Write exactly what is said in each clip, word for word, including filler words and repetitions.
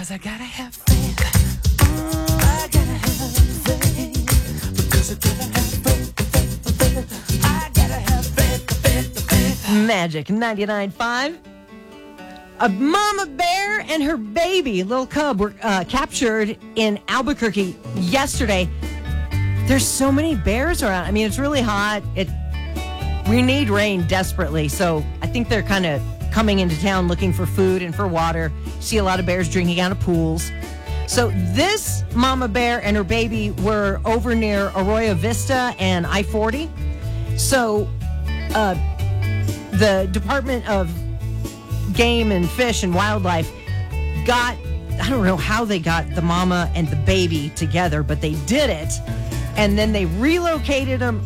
Because I gotta have faith. I gotta have faith. Because I gotta have faith, faith. I gotta have faith, faith, faith. Magic ninety-nine point five. A mama bear and her baby, little cub, were uh, captured in Albuquerque yesterday. There's so many bears around. I mean, it's really hot. It we need rain desperately, so I think they're kind of coming into town looking for food and for water. See a lot of bears drinking out of pools. So this mama bear and her baby were over near Arroyo Vista and I forty. So uh, the Department of Game and Fish and Wildlife got, I don't know how they got the mama and the baby together, but they did it. And then they relocated them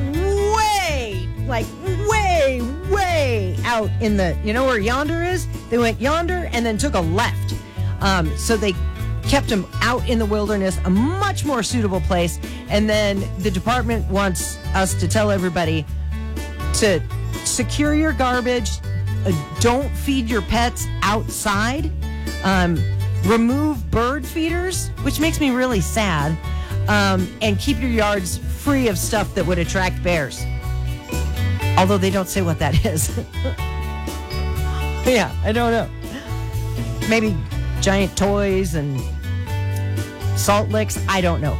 way, like way, way out in the, you know where yonder is? They went yonder and then took a left. Um, so they kept them out in the wilderness, a much more suitable place. And then the department wants us to tell everybody to secure your garbage, uh, don't feed your pets outside, um, remove bird feeders, which makes me really sad, um, and keep your yards free of stuff that would attract bears. Although they don't say what that is. Yeah, I don't know. Maybe giant toys and salt licks. I don't know.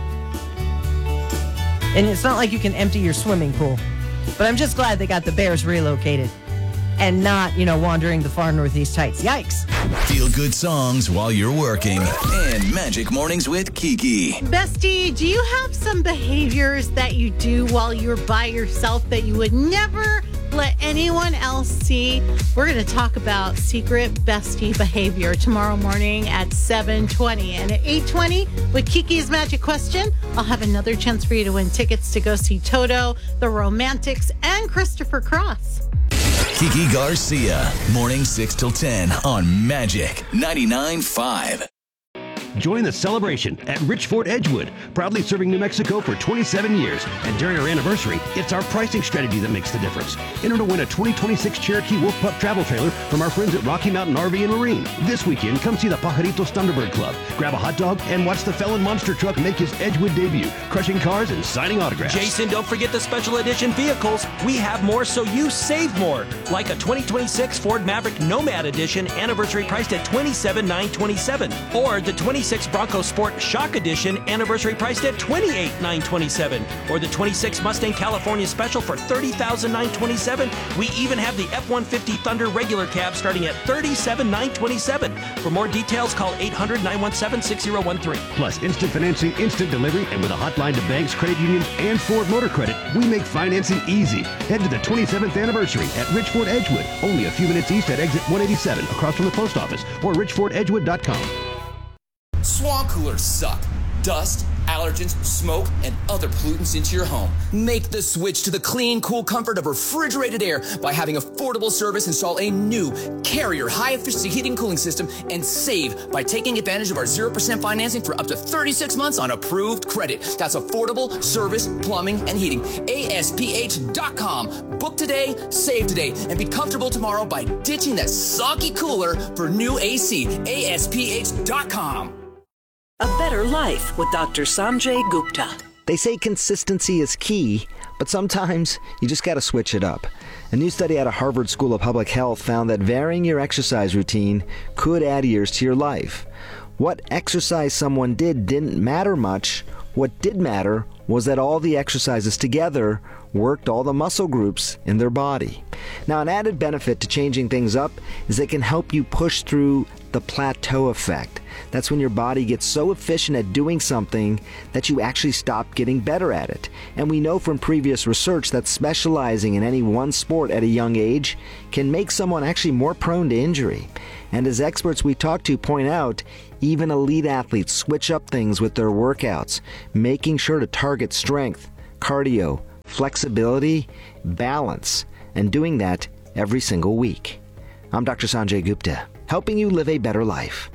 And it's not like you can empty your swimming pool. But I'm just glad they got the bears relocated and not, you know, wandering the far northeast heights. Yikes. Feel good songs while you're working. And Magic Mornings with Kiki. Bestie, do you have some behaviors that you do while you're by yourself that you would never let anyone else see? We're going to talk about secret bestie behavior tomorrow morning at seven twenty. And at eight twenty, with Kiki's Magic Question, I'll have another chance for you to win tickets to go see Toto, The Romantics, and Christopher Cross. Kiki Garcia, morning six till ten on Magic ninety-nine point five. Join the celebration at Rich Ford Edgewood, proudly serving New Mexico for twenty-seven years. And during our anniversary, it's our pricing strategy that makes the difference. Enter to win a twenty twenty-six Cherokee Wolf Pup travel trailer from our friends at Rocky Mountain R V and Marine. This weekend, come see the Pajaritos Thunderbird Club, grab a hot dog, and watch the Felon Monster Truck make his Edgewood debut, crushing cars and signing autographs. Jason, don't forget the special edition vehicles. We have more, so you save more. Like a twenty twenty-six Ford Maverick Nomad Edition, anniversary priced at twenty-seven thousand nine hundred twenty-seven dollars. Or the twenty-six Bronco Sport Shock Edition, anniversary priced at twenty-eight thousand nine hundred twenty-seven dollars. Or the twenty-six Mustang California Special for thirty thousand nine hundred twenty-seven dollars. We even have the F one fifty Thunder regular cab starting at thirty-seven thousand nine hundred twenty-seven dollars. For more details, call eight hundred nine one seven six zero one three. Plus instant financing, instant delivery, and with a hotline to banks, credit unions, and Ford Motor Credit, we make financing easy. Head to the twenty-seventh anniversary at Rich Ford Edgewood, only a few minutes east at exit one eighty-seven, across from the post office, or rich ford edgewood dot com. Swamp coolers suck. Dust, allergens, smoke, and other pollutants into your home. Make the switch to the clean, cool comfort of refrigerated air by having Affordable Service install a new Carrier high-efficiency heating and cooling system and save by taking advantage of our zero percent financing for up to thirty-six months on approved credit. That's Affordable Service Plumbing and Heating. A S P H dot com. Book today, save today, and be comfortable tomorrow by ditching that soggy cooler for new A C. A S P H dot com. A Better Life with Doctor Sanjay Gupta. They say consistency is key, but sometimes you just gotta switch it up. A new study out of Harvard School of Public Health found that varying your exercise routine could add years to your life. What exercise someone did didn't matter much. What did matter was that all the exercises together worked all the muscle groups in their body. Now, an added benefit to changing things up is it can help you push through the plateau effect. That's when your body gets so efficient at doing something that you actually stop getting better at it. And we know from previous research that specializing in any one sport at a young age can make someone actually more prone to injury. And as experts we talk to point out, even elite athletes switch up things with their workouts, making sure to target strength, cardio, flexibility, balance, and doing that every single week. I'm Doctor Sanjay Gupta, helping you live a better life.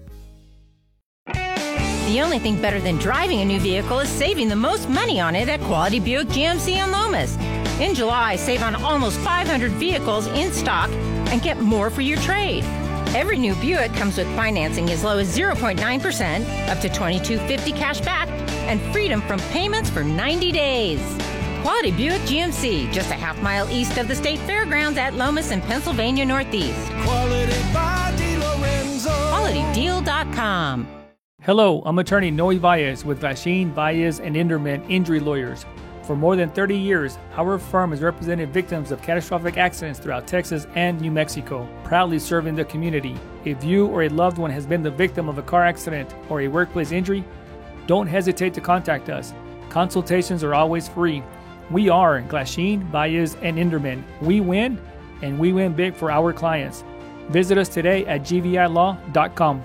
The only thing better than driving a new vehicle is saving the most money on it at Quality Buick G M C in Lomas. In July, save on almost five hundred vehicles in stock and get more for your trade. Every new Buick comes with financing as low as zero point nine percent, up to twenty-two fifty cash back, and freedom from payments for ninety days. Quality Buick G M C, just a half mile east of the State Fairgrounds at Lomas in Pennsylvania Northeast. Quality by DiLorenzo. quality deal dot com. Hello, I'm attorney Noe Valles with Vachine, Valles, and Inderman Injury Lawyers. For more than thirty years, our firm has represented victims of catastrophic accidents throughout Texas and New Mexico, proudly serving the community. If you or a loved one has been the victim of a car accident or a workplace injury, don't hesitate to contact us. Consultations are always free. We are Glasheen, Valles, and Inderman. We win, and we win big for our clients. Visit us today at g v i law dot com.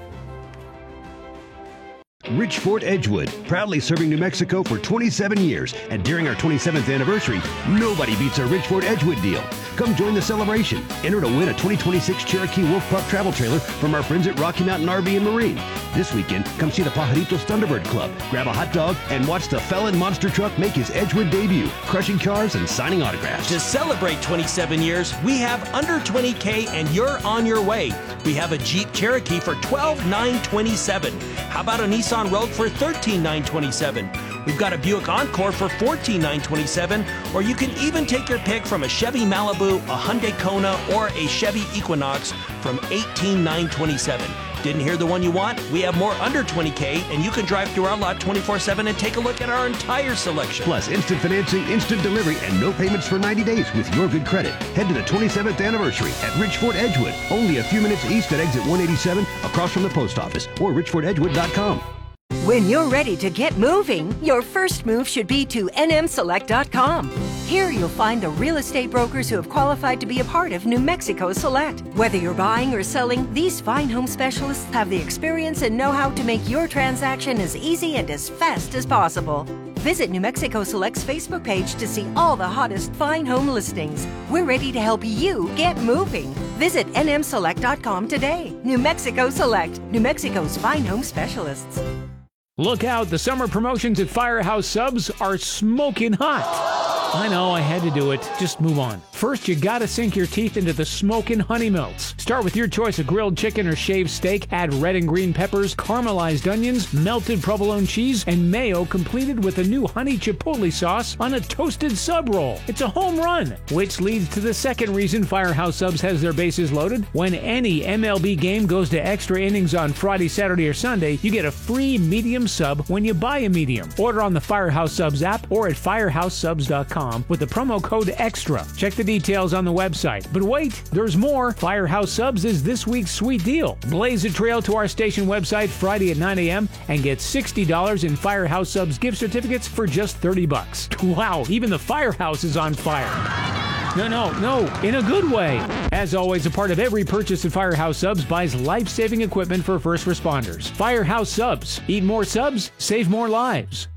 Rich Ford Edgewood, proudly serving New Mexico for twenty-seven years. And during our twenty-seventh anniversary, nobody beats our Rich Ford Edgewood deal. Come join the celebration. Enter to win a twenty twenty-six Cherokee Wolf Pup travel trailer from our friends at Rocky Mountain R V and Marine. This weekend, come see the Pajaritos Thunderbird Club, grab a hot dog, and watch the Felon Monster Truck make his Edgewood debut, crushing cars and signing autographs. To celebrate twenty-seven years, we have under twenty K and you're on your way. We have a Jeep Cherokee for twelve thousand nine hundred twenty-seven dollars. How about a Nissan Rogue for thirteen thousand nine hundred twenty-seven dollars? We've got a Buick Encore for fourteen thousand nine hundred twenty-seven dollars, or you can even take your pick from a Chevy Malibu, a Hyundai Kona, or a Chevy Equinox from eighteen thousand nine hundred twenty-seven dollars. Didn't hear the one you want? We have more under twenty K, and you can drive through our lot twenty-four seven and take a look at our entire selection. Plus instant financing, instant delivery, and no payments for ninety days with your good credit. Head to the twenty-seventh anniversary at Rich Ford Edgewood, only a few minutes east at exit one eighty-seven, across from the post office, or rich ford edgewood dot com. When you're ready to get moving, your first move should be to N M select dot com. Here you'll find the real estate brokers who have qualified to be a part of New Mexico Select. Whether you're buying or selling, these fine home specialists have the experience and know-how to make your transaction as easy and as fast as possible. Visit New Mexico Select's Facebook page to see all the hottest fine home listings. We're ready to help you get moving. Visit N M select dot com today. New Mexico Select, New Mexico's fine home specialists. Look out, the summer promotions at Firehouse Subs are smoking hot. I know, I had to do it. Just move on. First, you gotta sink your teeth into the smokin' honey melts. Start with your choice of grilled chicken or shaved steak. Add red and green peppers, caramelized onions, melted provolone cheese, and mayo, completed with a new honey chipotle sauce on a toasted sub roll. It's a home run, which leads to the second reason Firehouse Subs has their bases loaded. When any M L B game goes to extra innings on Friday, Saturday, or Sunday, you get a free medium sub when you buy a medium. Order on the Firehouse Subs app or at firehouse subs dot com with the promo code EXTRA. Check the details on the website. But wait, there's more. Firehouse Subs is this week's sweet deal. Blaze a trail to our station website Friday at nine a.m. and get sixty dollars in Firehouse Subs gift certificates for just thirty bucks. Wow, even the firehouse is on fire. No, no, no, in a good way. As always, a part of every purchase at Firehouse Subs buys life-saving equipment for first responders. Firehouse Subs. Eat more subs, save more lives.